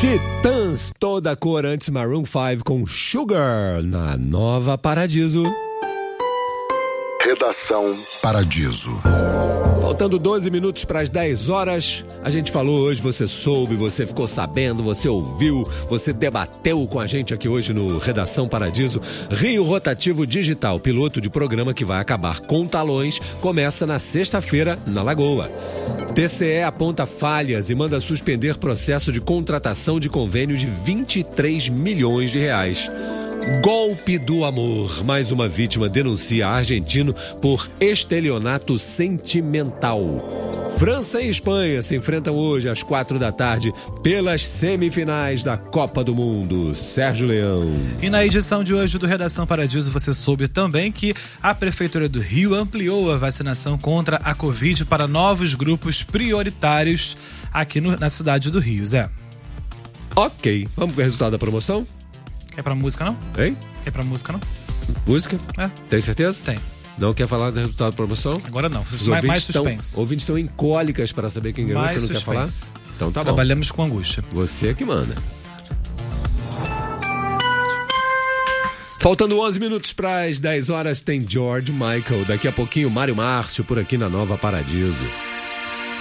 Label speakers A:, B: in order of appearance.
A: Titãs, toda cor, antes Maroon 5 com Sugar na Nova Paradiso.
B: Redação Paradiso.
A: Faltando 12 minutos para as 10 horas, a gente falou hoje, você soube, você ficou sabendo, você ouviu, você debateu com a gente aqui hoje no Redação Paradiso. Rio Rotativo Digital, piloto de programa que vai acabar com talões, começa na sexta-feira na Lagoa. TCE aponta falhas e manda suspender processo de contratação de convênio de 23 milhões de reais. Golpe do amor. Mais uma vítima denuncia argentino por estelionato sentimental. França e Espanha se enfrentam hoje às 4 da tarde pelas semifinais da Copa do Mundo. Sérgio Leão.
C: E na edição de hoje do Redação Paradiso você soube também que a Prefeitura do Rio ampliou a vacinação contra a Covid para novos grupos prioritários aqui na cidade do Rio, Zé.
A: Ok, vamos ver o resultado da promoção?
C: Quer pra música, não?
A: Hein?
C: Quer pra música, não?
A: Música?
C: É.
A: Tem certeza?
C: Tem.
A: Não quer falar do resultado da promoção?
C: Agora não.
A: Os
C: Mais suspense.
A: ouvintes estão em cólicas para saber quem ganhou,
C: Mais
A: você não
C: suspense.
A: quer falar? Então tá bom.
C: Trabalhamos com angústia.
A: Você é que manda. Faltando 11 minutos para as 10 horas tem George Michael. Daqui a pouquinho, Mário Márcio por aqui na Nova Paradiso.